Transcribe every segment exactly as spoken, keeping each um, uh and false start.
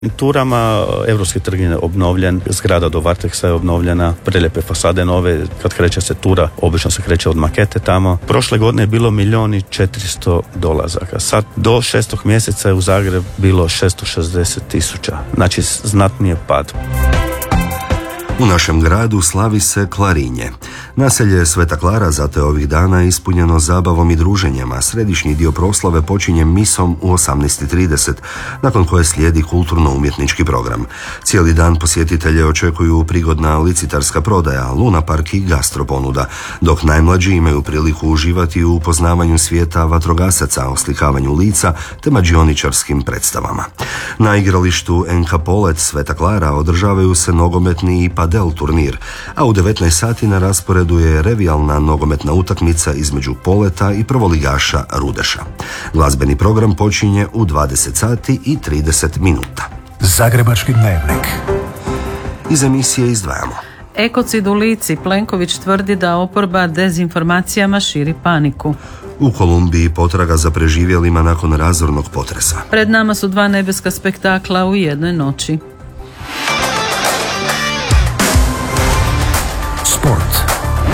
Turama Evropski trg je obnovljen, zgrada do Varteksa je obnovljena, prelijepe fasade nove, kad kreće se tura, obično se kreće od makete tamo. Prošle godine je bilo milijun i četiristo dolazaka, sad do šestog mjeseca je u Zagreb bilo šesto šezdeset tisuća, znači znatnije pad. U našem gradu slavi se Klarinje. Naselje Sveta Klara zato je ovih dana ispunjeno zabavom i druženjem, a središnji dio proslave počinje misom u osamnaest i trideset, nakon koje slijedi kulturno-umjetnički program. Cijeli dan posjetitelje očekuju prigodna licitarska prodaja, lunapark i gastroponuda, dok najmlađi imaju priliku uživati u upoznavanju svijeta vatrogasaca, oslikavanju lica te mađioničarskim predstavama. Na igralištu N K Polet Sveta Klara održavaju se nogometni i padel turnir, a u devetnaest sati na rasporedu je revijalna nogometna utakmica između Poleta i prvoligaša Rudeša. Glazbeni program počinje u dvadeset sati i trideset minuta. Zagrebački dnevnik. Iz emisije izdvajamo. Ekocid u Lici. Plenković tvrdi da oporba dezinformacijama širi paniku. U Kolumbiji potraga za preživjelima nakon razornog potresa. Pred nama su dva nebeska spektakla u jednoj noći. Sport.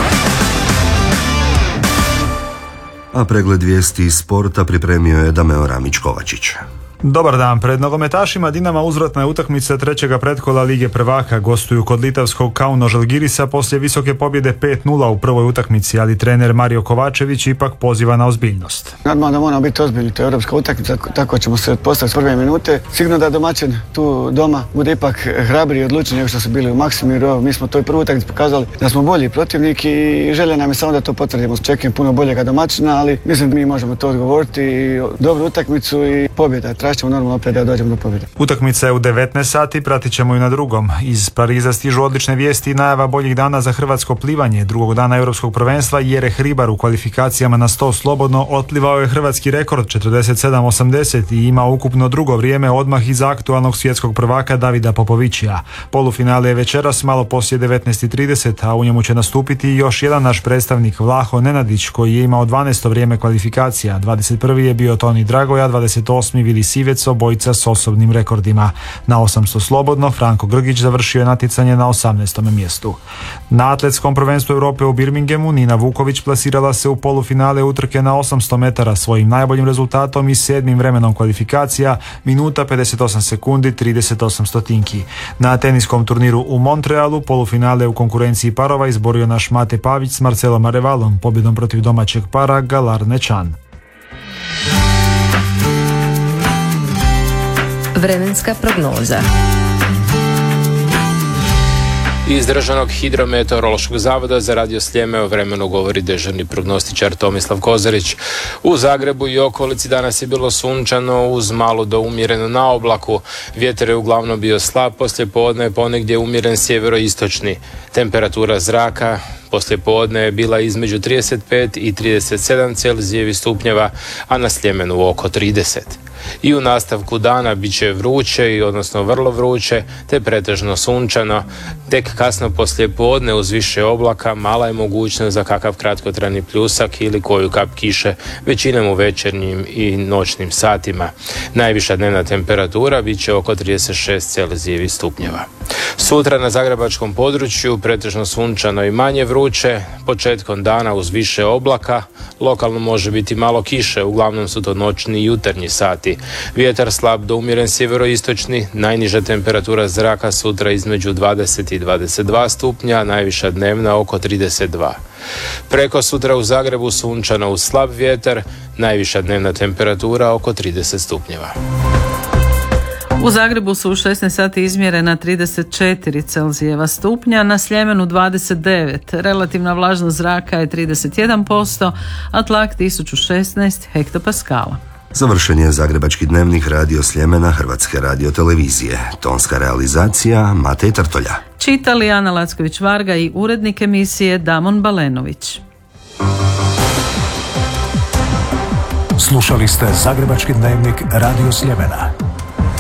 A pregled vijesti iz sporta pripremio je Dameo Ramić-Kovačić. Dobar dan. Pred nogometašima Dinama uzvratna je utakmica trećega pretkola Lige prvaka. Gostuju kod litavskog Kauno Žalgirisa poslije visoke pobjede pet nula u prvoj utakmici, ali trener Mario Kovačević ipak poziva na ozbiljnost. Normalno da moramo biti ozbiljni, to je europska utakmica, tako ćemo se postaviti s prve minute. Sigurno da domaćin tu doma bude ipak hrabri i odlučni nego što su bili u Maksimiru. Mi smo to i prvu utakmicu pokazali da smo bolji protivnik i želja nam je samo da to potvrdimo. Očekujem puno boljega domaćina, ali mislim da mi možemo to odgovoriti i dobru utakmicu i pobjeda. Tražimo normalno opet da dođemo do pobjede. Utakmica je u devetnaest sati, pratit ćemo i na drugom. Iz Pariza stižu odlične vijesti i najava boljih dana za hrvatsko plivanje. Drugog dana europskog prvenstva Jere Hribar u kvalifikacijama na sto slobodno otplivao je hrvatski rekord četrdeset sedam osamdeset i ima ukupno drugo vrijeme odmah iza aktualnog svjetskog prvaka Davida Popovićija. Polufinale je večeras malo poslije devetnaest i trideset, a u njemu će nastupiti još jedan naš predstavnik Vlaho Nenadić koji je imao dvanaesto vrijeme kvalifikacija. dvadeset prvi je bio Toni Dragoja, dvadeset osmi Vili Sivec, obojica s osobnim rekordima. Na osamsto slobodno Franko Grgić završio je natjecanje na osamnaestom mjestu. Na atletskom prvenstvu Europe u Birminghamu Nina Vuković plasirala se u polufinale utrke na osamsto metara svojim najboljim rezultatom i sedmim vremenom kvalifikacija, minuta pedeset osam sekundi trideset osam stotinki. Na teniskom turniru u Montrealu polufinale u konkurenciji parova izborio naš Mate Pavić s Marcelom Arevalom pobjedom protiv domaćeg para Galar Nečan. Vremenska prognoza. Iz Državnog hidrometeorološkog zavoda za Radio Sljeme o vremenu govori dežurni prognostičar Tomislav Kozarić. U Zagrebu i okolici danas je bilo sunčano uz malo do umjereno na oblaku. Vjetar je uglavnom bio slab, poslije podne ponegdje umjeren sjeveroistočni. Temperatura zraka poslije podne je bila između trideset pet i trideset sedam Celzijevih stupnjeva, a na Sljemenu oko trideset. I u nastavku dana bit će vruće, i odnosno vrlo vruće, te pretežno sunčano. Tek kasno poslije podne uz više oblaka mala je mogućnost za kakav kratkotrajni pljusak ili koju kap kiše, većinom u večernjim i noćnim satima. Najviša dnevna temperatura bit će oko trideset šest Celzijevih stupnjeva. Sutra na zagrebačkom području pretežno sunčano i manje vruće, početkom dana uz više oblaka, lokalno može biti malo kiše, uglavnom su to noćni i jutarnji sati. Vjetar slab do umjeren sjeveroistočni, najniža temperatura zraka sutra između dvadeset i dvadeset dva stupnja, najviša dnevna oko trideset dva. Preko sutra u Zagrebu sunčano uz slab vjetar, najviša dnevna temperatura oko trideset stupnjeva. U Zagrebu su u šesnaest sati izmjerena trideset četiri Celzijeva stupnja, na Sljemenu dvadeset devet, relativna vlažnost zraka je trideset jedan posto, a tlak tisuću šesnaest hektopaskala. Završen je Zagrebački dnevnik Radio Sljemena Hrvatske radiotelevizije. Tonska realizacija Matej Trtolja. Čitali Ana Lacković-Varga i urednik emisije Damon Balenović. Slušali ste Zagrebački dnevnik Radio Sljemena.